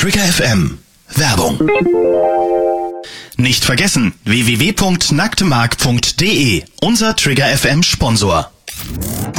Trigger FM. Werbung. Nicht vergessen, www.nacktmark.de, unser Trigger FM Sponsor.